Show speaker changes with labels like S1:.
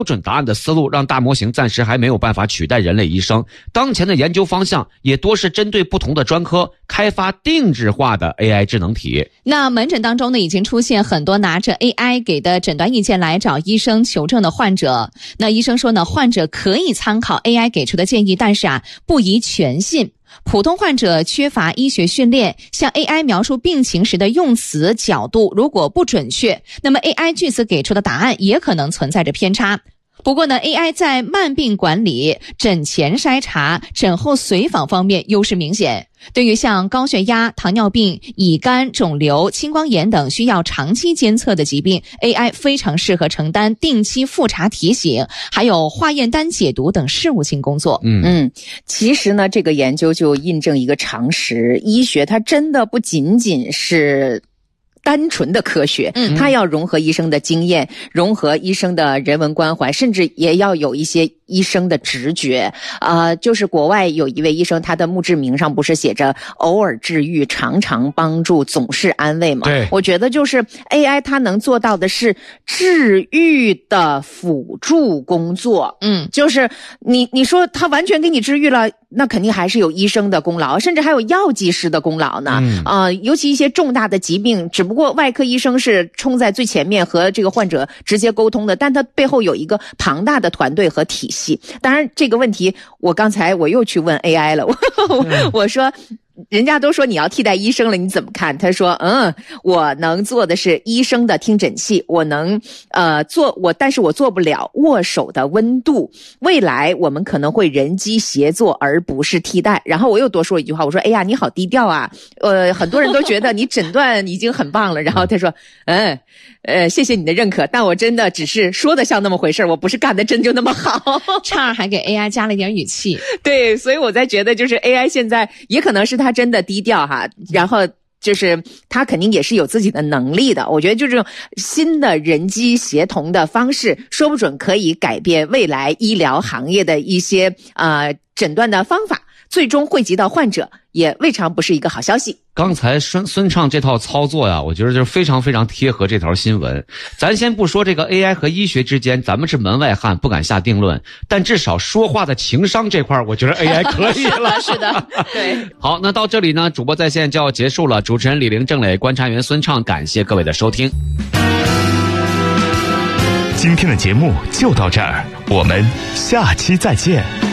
S1: 准答案的思路让大模型暂时还没有办法取代人类医生。当前的研究方向也多是针对不同的专科开发定制化的 AI 智能体。
S2: 那门诊当中呢，已经出现很多拿着 AI 给的诊断意见来找医生求证的患者。那医生说呢，患者可以参考 AI 给出的建议，但是不宜全信。普通患者缺乏医学训练，向 AI 描述病情时的用词角度如果不准确，那么 AI 据此给出的答案也可能存在着偏差。不过呢 ，AI 在慢病管理、诊前筛查、诊后随访方面优势明显。对于像高血压、糖尿病、乙肝、肿瘤、青光眼等需要长期监测的疾病 ，AI 非常适合承担定期复查提醒，还有化验单解读等事务性工作。
S3: 其实呢，这个研究就印证一个常识，医学它真的不仅仅是单纯的科学，它要融合医生的经验，融合医生的人文关怀，甚至也要有一些医生的直觉。就是国外有一位医生，他的墓志铭上不是写着偶尔治愈，常常帮助，总是安慰吗？
S1: 对，
S3: 我觉得就是 AI 它能做到的是治愈的辅助工作。就是你说它完全给你治愈了，那肯定还是有医生的功劳，甚至还有药剂师的功劳呢。尤其一些重大的疾病，只不过外科医生是冲在最前面和这个患者直接沟通的，但他背后有一个庞大的团队和体系。当然这个问题刚才我又去问 AI 了，我说人家都说你要替代医生了，你怎么看？他说我能做的是医生的听诊器，我能但是我做不了握手的温度，未来我们可能会人机协作而不是替代。然后我又多说一句话，我说哎呀你好低调啊，很多人都觉得你诊断已经很棒了。然后他说谢谢你的认可，但我真的只是说的像那么回事，我不是干的真就那么好。
S2: 叉儿还给 AI 加了一点语气。
S3: 对，所以我在觉得就是 AI 现在也可能是他真的低调哈，然后就是他肯定也是有自己的能力的。我觉得就这种新的人机协同的方式，说不准可以改变未来医疗行业的一些诊断的方法，最终惠及到患者，也未尝不是一个好消息。
S1: 刚才孙畅这套操作呀，我觉得就是非常非常贴合这条新闻。咱先不说这个 AI 和医学之间，咱们是门外汉，不敢下定论，但至少说话的情商这块，我觉得 AI 可以了。
S3: 是的，对。
S1: 好，那到这里呢，主播在线就要结束了。主持人李玲、郑磊，观察员孙畅，感谢各位的收听。
S4: 今天的节目就到这儿，我们下期再见。